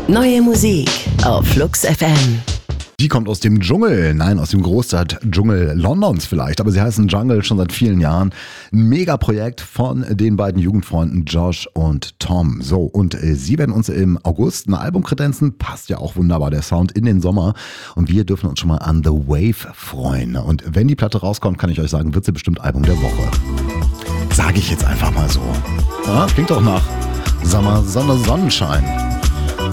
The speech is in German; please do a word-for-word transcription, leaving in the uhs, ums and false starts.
Neue Musik auf Flux F M. Die kommt aus dem Dschungel, nein, aus dem Großstadt-Dschungel Londons vielleicht, aber sie heißen Jungle schon seit vielen Jahren. Ein Megaprojekt von den beiden Jugendfreunden Josh und Tom. So, und äh, sie werden uns im August ein Album kredenzen, passt ja auch wunderbar der Sound in den Sommer und wir dürfen uns schon mal an The Wave freuen. Und wenn die Platte rauskommt, kann ich euch sagen, wird sie bestimmt Album der Woche. Sage ich jetzt einfach mal so. Ja, klingt doch nach Sommer, Sonne, Sonnenschein.